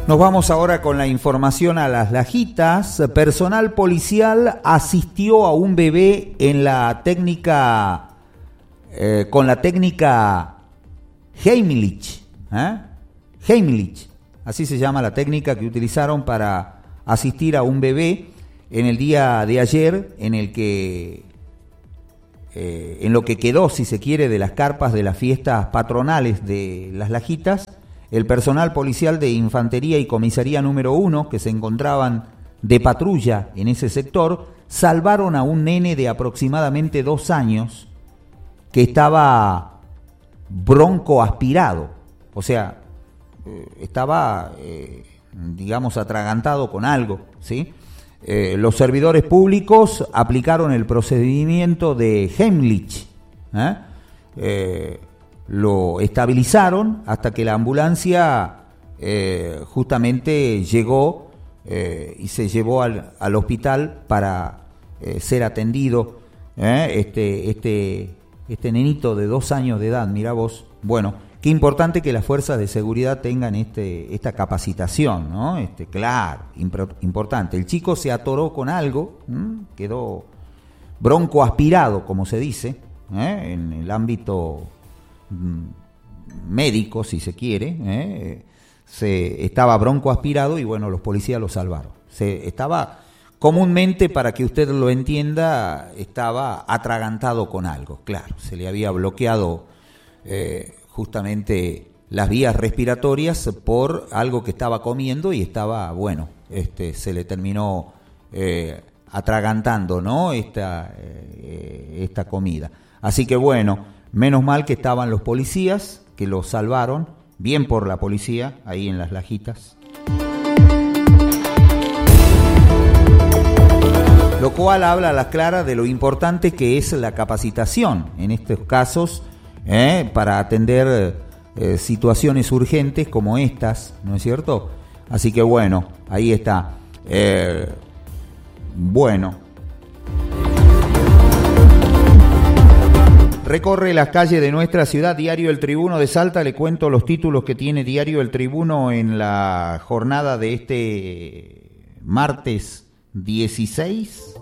Nos vamos ahora con la información a Las Lajitas. Personal policial asistió a un bebé en la técnica, con la técnica Heimlich. Heimlich, así se llama la técnica que utilizaron para asistir a un bebé en el día de ayer, en el que, en lo que quedó, si se quiere, de las carpas de las fiestas patronales de Las Lajitas. El personal policial de Infantería y Comisaría número 1, que se encontraban de patrulla en ese sector, salvaron a un nene de aproximadamente 2 años que estaba broncoaspirado, o sea, estaba, digamos, atragantado con algo, ¿sí? Los servidores públicos aplicaron el procedimiento de Heimlich, lo estabilizaron hasta que la ambulancia justamente llegó y se llevó al hospital para ser atendido. Este nenito de 2 años de edad, mirá vos. Bueno, qué importante que las fuerzas de seguridad tengan esta capacitación, ¿no? Claro, importante. El chico se atoró con algo, quedó broncoaspirado, como se dice, en el ámbito médico, si se quiere, se estaba broncoaspirado y bueno, los policías lo salvaron. Estaba comúnmente, para que usted lo entienda, estaba atragantado con algo, claro, se le había bloqueado justamente las vías respiratorias por algo que estaba comiendo y estaba, bueno, se le terminó atragantando, ¿no? Esta comida. Así que bueno, menos mal que estaban los policías, que lo salvaron, bien por la policía, ahí en Las Lajitas. Lo cual habla a las claras de lo importante que es la capacitación en estos casos, para atender situaciones urgentes como estas, ¿no es cierto? Así que bueno, ahí está. Bueno. Recorre las calles de nuestra ciudad Diario El Tribuno de Salta. Le cuento los títulos que tiene Diario El Tribuno en la jornada de este martes 16.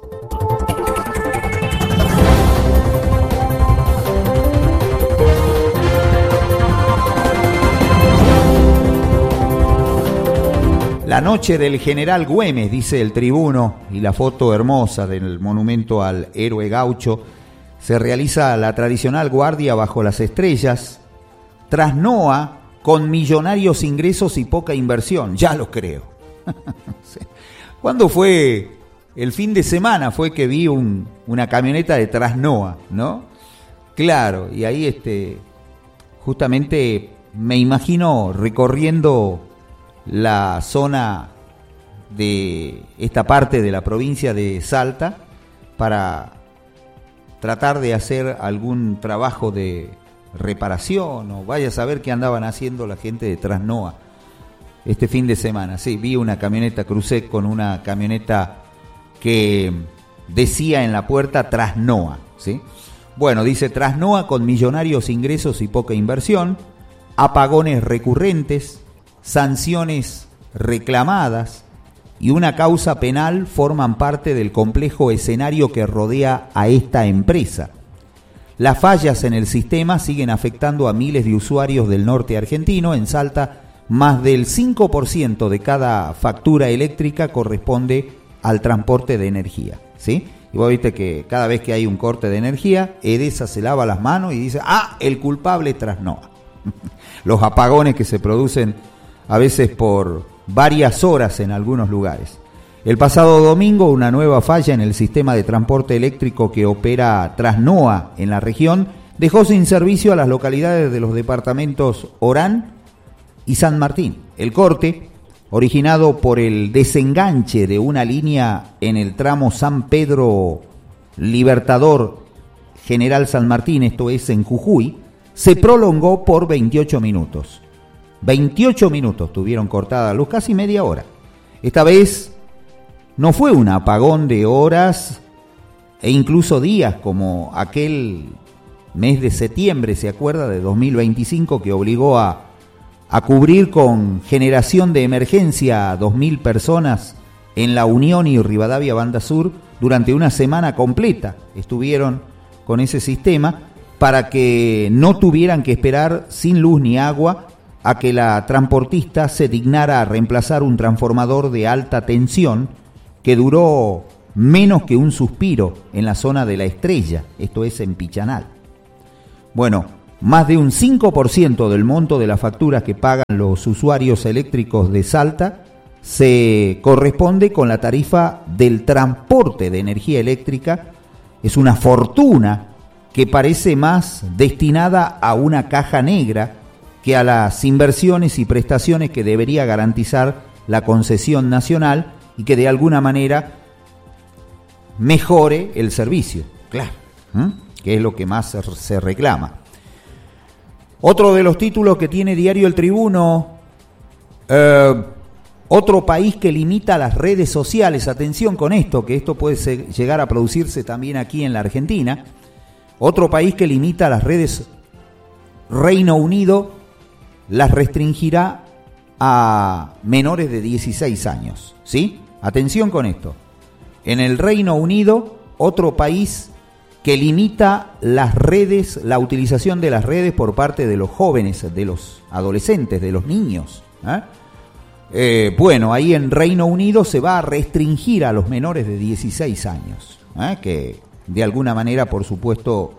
La noche del general Güemes, dice El Tribuno, y la foto hermosa del monumento al héroe gaucho. Se realiza la tradicional guardia bajo las estrellas. Trasnoa con millonarios ingresos y poca inversión. Ya lo creo. ¿Cuándo fue? El fin de semana fue que vi una camioneta de Trasnoa, ¿no? Claro, y ahí justamente me imagino recorriendo la zona de esta parte de la provincia de Salta para tratar de hacer algún trabajo de reparación, o vaya a saber qué andaban haciendo la gente de Trasnoa este fin de semana. Sí, vi una camioneta, crucé con una camioneta que decía en la puerta Trasnoa, ¿sí? Bueno, dice Trasnoa con millonarios ingresos y poca inversión, apagones recurrentes, sanciones reclamadas y una causa penal forman parte del complejo escenario que rodea a esta empresa. Las fallas en el sistema siguen afectando a miles de usuarios del norte argentino. En Salta, más del 5% de cada factura eléctrica corresponde al transporte de energía, ¿sí? Y vos viste que cada vez que hay un corte de energía, Edesa se lava las manos y dice, el culpable Trasnoa. Los apagones que se producen a veces por varias horas en algunos lugares. El pasado domingo, una nueva falla en el sistema de transporte eléctrico que opera Trasnoa en la región dejó sin servicio a las localidades de los departamentos Orán y San Martín. El corte, originado por el desenganche de una línea en el tramo San Pedro Libertador General San Martín, esto es en Jujuy, se prolongó por 28 minutos. 28 minutos tuvieron cortada la luz, casi media hora. Esta vez no fue un apagón de horas e incluso días como aquel mes de septiembre, ¿se acuerda? De 2025, que obligó a a cubrir con generación de emergencia a 2.000 personas en La Unión y Rivadavia Banda Sur durante una semana completa. Estuvieron con ese sistema para que no tuvieran que esperar sin luz ni agua a que la transportista se dignara a reemplazar un transformador de alta tensión que duró menos que un suspiro en la zona de La Estrella, esto es en Pichanal. Bueno, más de un 5% del monto de las facturas que pagan los usuarios eléctricos de Salta se corresponde con la tarifa del transporte de energía eléctrica. Es una fortuna que parece más destinada a una caja negra que a las inversiones y prestaciones que debería garantizar la concesión nacional y que de alguna manera mejore el servicio, claro, que es lo que más se reclama. Otro de los títulos que tiene Diario El Tribuno, otro país que limita las redes sociales. Atención con esto, que esto puede llegar a producirse también aquí en la Argentina. Otro país que limita las redes, Reino Unido, las restringirá a menores de 16 años, ¿sí? Atención con esto. En el Reino Unido, otro país que limita las redes, la utilización de las redes por parte de los jóvenes, de los adolescentes, de los niños. Bueno, ahí en Reino Unido se va a restringir a los menores de 16 años, que de alguna manera, por supuesto,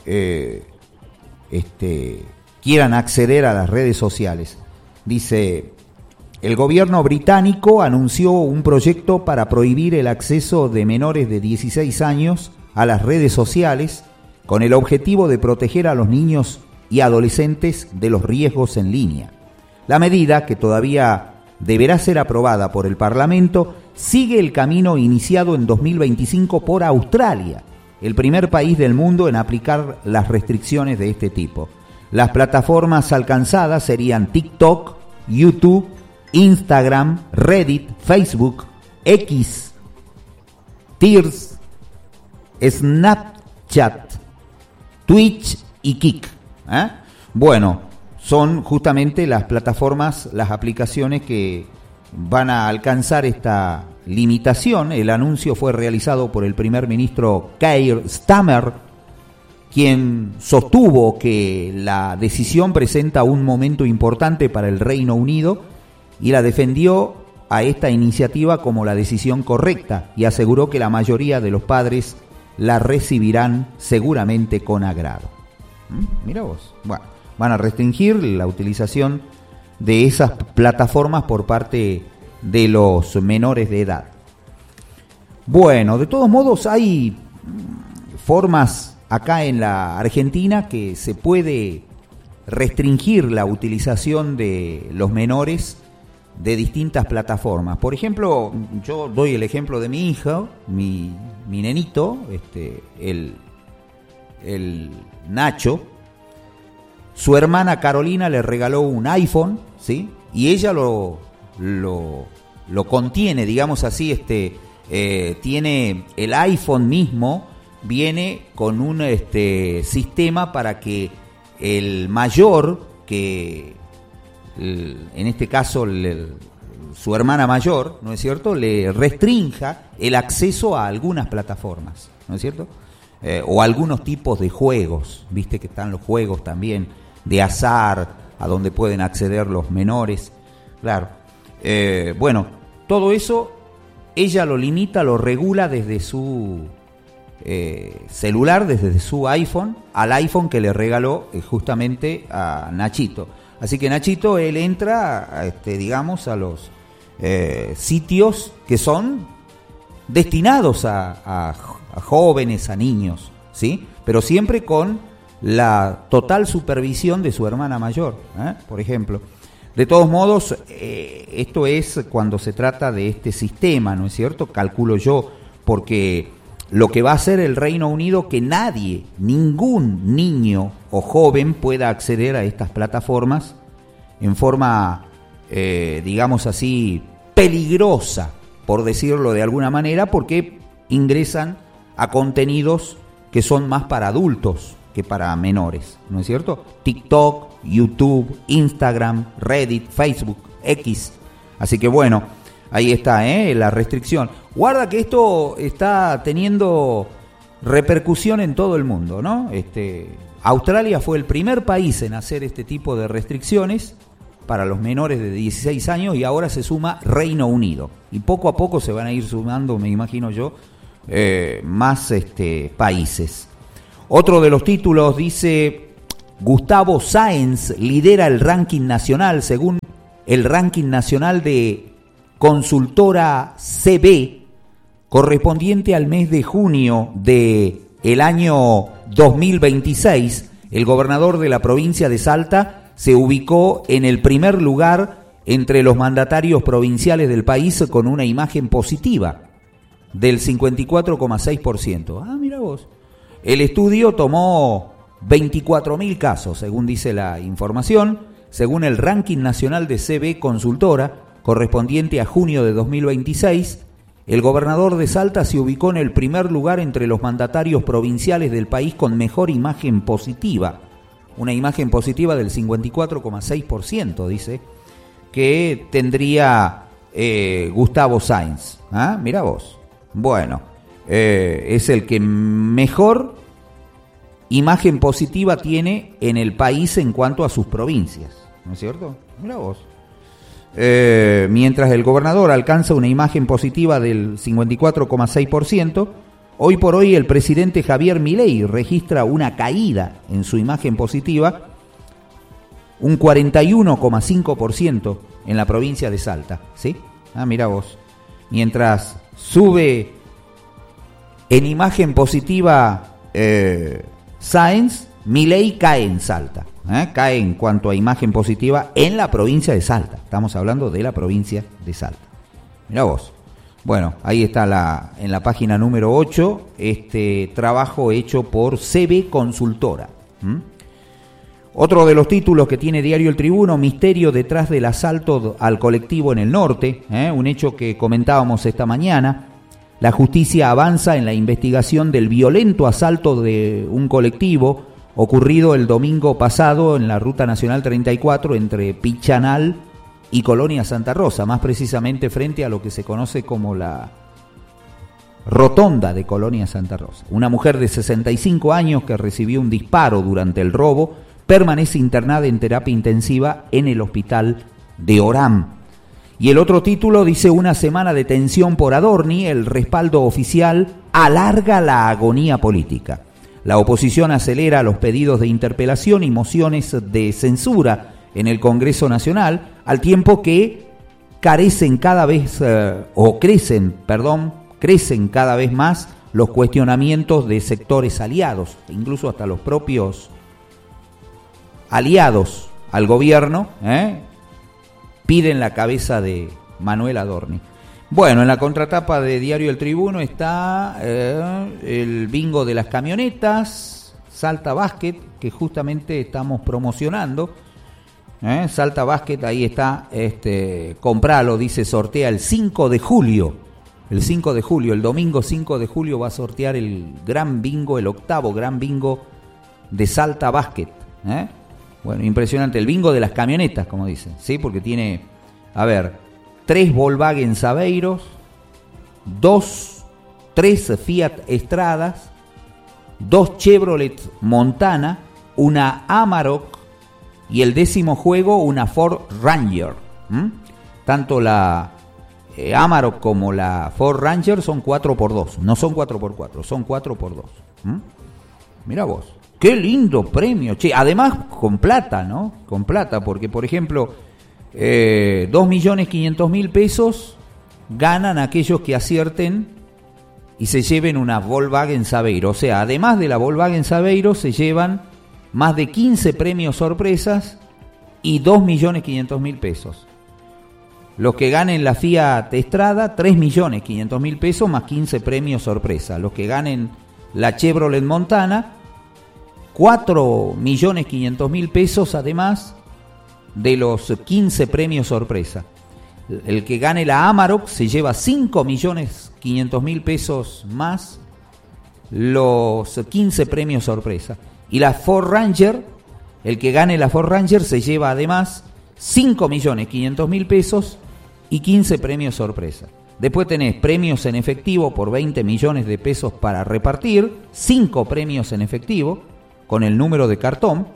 quieran acceder a las redes sociales. Dice, el gobierno británico anunció un proyecto para prohibir el acceso de menores de 16 años a las redes sociales con el objetivo de proteger a los niños y adolescentes de los riesgos en línea. La medida, que todavía deberá ser aprobada por el Parlamento, sigue el camino iniciado en 2025 por Australia, el primer país del mundo en aplicar las restricciones de este tipo. Las plataformas alcanzadas serían TikTok, YouTube, Instagram, Reddit, Facebook, X, Threads, Snapchat, Twitch y Kik. Bueno, son justamente las plataformas, las aplicaciones que van a alcanzar esta limitación. El anuncio fue realizado por el primer ministro Keir Starmer, quien sostuvo que la decisión presenta un momento importante para el Reino Unido y la defendió a esta iniciativa como la decisión correcta y aseguró que la mayoría de los padres la recibirán seguramente con agrado. Mira vos. Bueno, van a restringir la utilización de esas plataformas por parte de los menores de edad. Bueno, de todos modos hay formas acá en la Argentina que se puede restringir la utilización de los menores de distintas plataformas. Por ejemplo, yo doy el ejemplo de mi hija, mi nenito, el Nacho. Su hermana Carolina le regaló un iPhone, ¿sí? Y ella lo contiene, digamos así, tiene el iPhone mismo, viene con un sistema para que el mayor, que en este caso su hermana mayor, ¿no es cierto?, le restrinja el acceso a algunas plataformas, ¿no es cierto? O algunos tipos de juegos, viste que están los juegos también de azar, a donde pueden acceder los menores, claro. Bueno, todo eso ella lo limita, lo regula desde su celular, desde su iPhone, al iPhone que le regaló justamente a Nachito. Así que Nachito, él entra, digamos, a los sitios que son destinados a jóvenes, a niños, ¿sí? Pero siempre con la total supervisión de su hermana mayor, por ejemplo. De todos modos, esto es cuando se trata de este sistema, ¿no es cierto? Calculo yo, porque lo que va a hacer el Reino Unido, que nadie, ningún niño o joven pueda acceder a estas plataformas en forma, digamos así, peligrosa, por decirlo de alguna manera, porque ingresan a contenidos que son más para adultos que para menores, ¿no es cierto? TikTok, YouTube, Instagram, Reddit, Facebook, X. Así que bueno, ahí está, la restricción. Guarda que esto está teniendo repercusión en todo el mundo, ¿no? Australia fue el primer país en hacer este tipo de restricciones para los menores de 16 años y ahora se suma Reino Unido. Y poco a poco se van a ir sumando, me imagino yo, más países. Otro de los títulos dice: Gustavo Sáenz lidera el ranking nacional según el ranking nacional de consultora CB correspondiente al mes de junio del año 2026. El gobernador de la provincia de Salta se ubicó en el primer lugar entre los mandatarios provinciales del país con una imagen positiva del 54,6%. Ah, mira vos. El estudio tomó 24.000 casos, según dice la información, según el ranking nacional de CB Consultora, correspondiente a junio de 2026. El gobernador de Salta se ubicó en el primer lugar entre los mandatarios provinciales del país con mejor imagen positiva. Una imagen positiva del 54,6%, dice, que tendría Gustavo Sáenz. ¿Ah? Mirá vos. Bueno, es el que mejor imagen positiva tiene en el país en cuanto a sus provincias. ¿No es cierto? Mirá vos. Mientras el gobernador alcanza una imagen positiva del 54,6%, hoy por hoy el presidente Javier Milei registra una caída en su imagen positiva, un 41,5% en la provincia de Salta, ¿sí? Ah, mira vos. Mientras sube en imagen positiva Sáenz, Milei cae en Salta. Cae en cuanto a imagen positiva en la provincia de Salta. Estamos hablando de la provincia de Salta. Mirá vos. Bueno, ahí está en la página número 8, este trabajo hecho por CB Consultora. Otro de los títulos que tiene Diario El Tribuno: misterio detrás del asalto al colectivo en el norte, un hecho que comentábamos esta mañana. La justicia avanza en la investigación del violento asalto de un colectivo ocurrido el domingo pasado en la Ruta Nacional 34 entre Pichanal y Colonia Santa Rosa, más precisamente frente a lo que se conoce como la rotonda de Colonia Santa Rosa. Una mujer de 65 años que recibió un disparo durante el robo permanece internada en terapia intensiva en el hospital de Orán. Y el otro título dice: una semana de tensión por Adorni, el respaldo oficial alarga la agonía política. La oposición acelera los pedidos de interpelación y mociones de censura en el Congreso Nacional, al tiempo que crecen cada vez más los cuestionamientos de sectores aliados, incluso hasta los propios aliados al gobierno, piden la cabeza de Manuel Adorni. Bueno, en la contratapa de Diario El Tribuno está el bingo de las camionetas, Salta Basket, que justamente estamos promocionando. Salta Basket, ahí está, compralo, dice, sortea el 5 de julio. El 5 de julio, el domingo 5 de julio va a sortear el gran bingo, el octavo gran bingo de Salta Basket. Bueno, impresionante, el bingo de las camionetas, como dicen, ¿sí? Porque tiene, 3 Volkswagen Saveiros, 3 Fiat Estradas, 2 Chevrolet Montana, una Amarok y el 10º juego una Ford Ranger. Tanto la Amarok como la Ford Ranger son 4x2, no son 4x4, son 4x2. Mirá vos, qué lindo premio, che. Además con plata, ¿no? Con plata, porque por ejemplo 2.500.000 pesos ganan aquellos que acierten y se lleven una Volkswagen Saveiro. O sea, además de la Volkswagen Saveiro se llevan más de 15 premios sorpresas y 2.500.000 pesos. Los que ganen la Fiat Estrada, 3.500.000 pesos más 15 premios sorpresa. Los que ganen la Chevrolet Montana, 4.500.000 pesos además de los 15 premios sorpresa. El que gane la Amarok se lleva 5.500.000 pesos más los 15 premios sorpresa. Y la Ford Ranger El que gane la Ford Ranger se lleva además 5.500.000 pesos y 15 premios sorpresa. Después tenés premios en efectivo por 20 millones de pesos para repartir, 5 premios en efectivo con el número de cartón,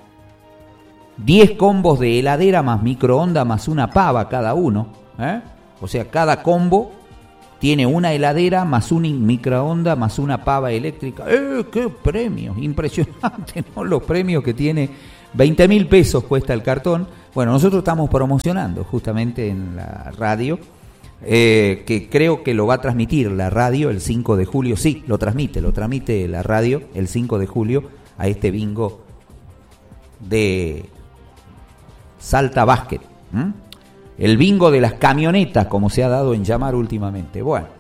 10 combos de heladera más microondas más una pava cada uno, O sea, cada combo tiene una heladera más un microondas más una pava eléctrica. ¡Qué premios! Impresionante, ¿no? Los premios que tiene. 20.000 pesos cuesta el cartón. Bueno, nosotros estamos promocionando justamente en la radio, que creo que lo va a transmitir la radio el 5 de julio. Sí, lo transmite la radio el 5 de julio a este bingo de Salta Básquet. El bingo de las camionetas, como se ha dado en llamar últimamente. Bueno,